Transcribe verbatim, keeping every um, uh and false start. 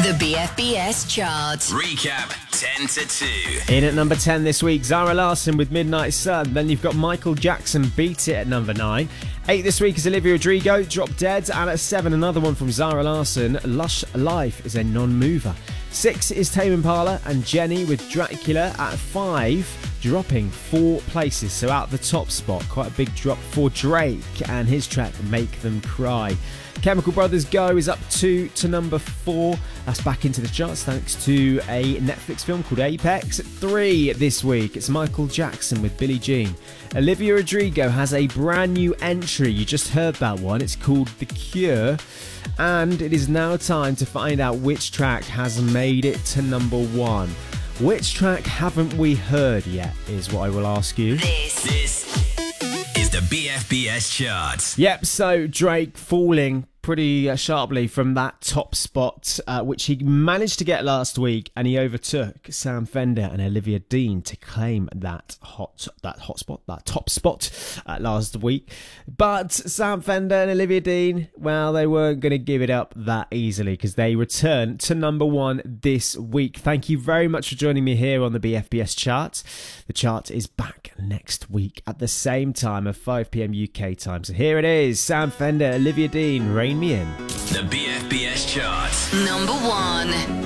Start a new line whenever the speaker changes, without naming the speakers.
The B F B S chart.
Recap ten to two.
In at number ten this week, Zara Larsson with Midnight Sun. Then you've got Michael Jackson, Beat It at number nine. Eight this week is Olivia Rodrigo, Drop Dead. And at seven, another one from Zara Larsson, Lush Life is a non-mover. Six is Tame Impala and Jenny with Dracula. At five, dropping four places, so out the top spot. Quite a big drop for Drake and his track Make Them Cry. Chemical Brothers Go is up two to number four. That's back into the charts thanks to a Netflix film called Apex. At three this week, it's Michael Jackson with Billie Jean. Olivia Rodrigo has a brand new entry. You just heard that one. It's called The Cure. And it is now time to find out which track has made it to number one. Which track haven't we heard yet is what I will ask you.
This,
This is the B F B S chart.
Yep, so Drake falling pretty uh, sharply from that top spot, uh, which he managed to get last week, and he overtook Sam Fender and Olivia Dean to claim that hot that hot spot, that top spot uh, last week. But Sam Fender and Olivia Dean, well, they weren't going to give it up that easily because they return to number one this week. Thank you very much for joining me here on the B F B S chart. The chart is back next week at the same time of five p.m. U K time. So here it is, Sam Fender, Olivia Dean, Rain Me In.
The B F B S chart.
number one.